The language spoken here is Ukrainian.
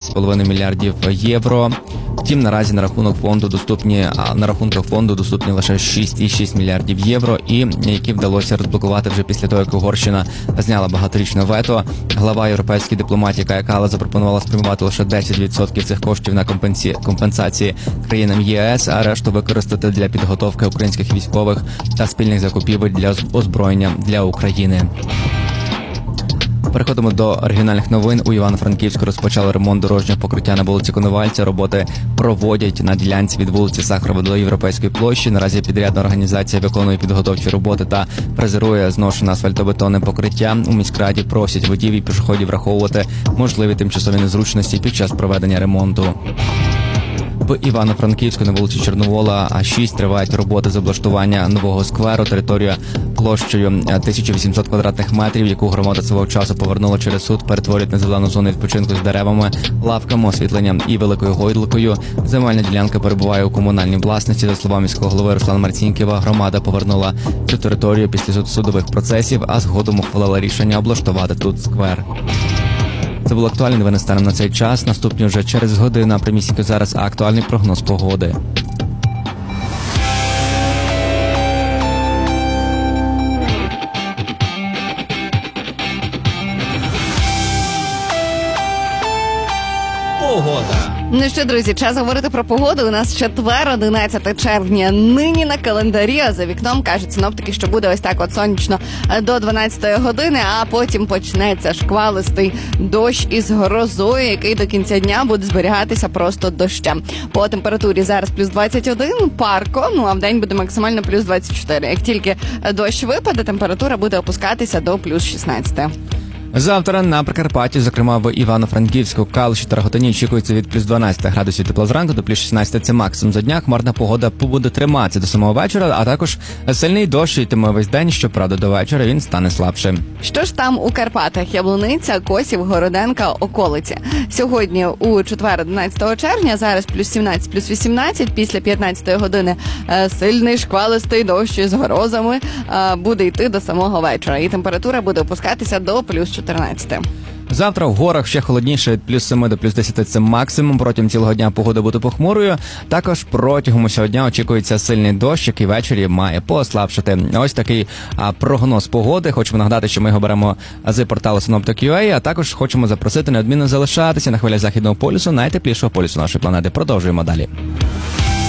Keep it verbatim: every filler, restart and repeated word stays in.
з половиною мільярдів євро. Втім, наразі на рахунок фонду доступні, на рахунках фонду доступні лише шість цілих шість мільярдів євро, і які вдалося розблокувати вже після того, як Угорщина зняла багаторічне вето. Глава європейської дипломатії Кая Каллас запропонувала спрямувати лише десять відсотків цих коштів на компенсі... компенсації країнам ЄС, а решту використати для підготовки українських військових та спільних закупівель для озброєння для України. Переходимо до регіональних новин. У Івано-Франківську розпочали ремонт дорожнього покриття на вулиці Коновальця. Роботи проводять на ділянці від вулиці Сахарова до Європейської площі. Наразі підрядна організація виконує підготовчі роботи та фрезерує зношене асфальтобетонне покриття. У міськраді просять водіїв і пішоходів враховувати можливі тимчасові незручності під час проведення ремонту. В Івано-Франківську на вулиці Чорновола А шість тривають роботи з облаштування нового скверу. Територія площею тисяча вісімсот квадратних метрів, яку громада свого часу повернула через суд, перетворюють на зелену зону відпочинку з деревами, лавками, освітленням і великою гойдликою. Земельна ділянка перебуває у комунальній власності. За словами міського голови Руслана Марцінкєва, громада повернула цю територію після судових процесів, а згодом ухвалила рішення облаштувати тут сквер. Це було актуальне новини станом на цей час. Наступні вже через годину, а прямісінько зараз актуальний прогноз погоди. Погода. Ну що, друзі, час говорити про погоду. У нас четвер, одинадцяте червня. Нині на календарі, а за вікном кажуть синоптики, що буде ось так от сонячно до дванадцятої години, а потім почнеться шквалистий дощ із грозою, який до кінця дня буде зберігатися просто дощем. По температурі зараз плюс двадцять один, парко, ну а вдень буде максимально плюс двадцять чотири. Як тільки дощ випаде, температура буде опускатися до плюс шістнадцять. Завтра на Прикарпатті, зокрема в Івано-Франківську, Калуші та Роготині, очікується від плюс дванадцять градусів тепла зранку до плюс шістнадцять. Це максимум за дня. Хмарна погода буде триматися до самого вечора, а також сильний дощ йтиме весь день, щоправда, до вечора він стане слабшим. Що ж там у Карпатах? Яблуниця, Косів, Городенка, околиці. Сьогодні у четвер, одинадцятого червня, зараз плюс сімнадцять, плюс вісімнадцять, після п'ятнадцятої години сильний шквалистий дощ із грозами буде йти до самого вечора. І температура буде опускатися до плюс чотирнадцять. Завтра в горах ще холодніше, від плюс семи до плюс десяти це максимум. Протягом цілого дня погода буде похмурою. Також протягом усього дня очікується сильний дощ, який ввечері має послабшати. Ось такий а, прогноз погоди. Хочемо нагадати, що ми його беремо з порталу Синоптик крапка ю а, а також хочемо запросити неодмінно залишатися на хвилях Західного полюсу, найтеплішого полюсу нашої планети. Продовжуємо далі.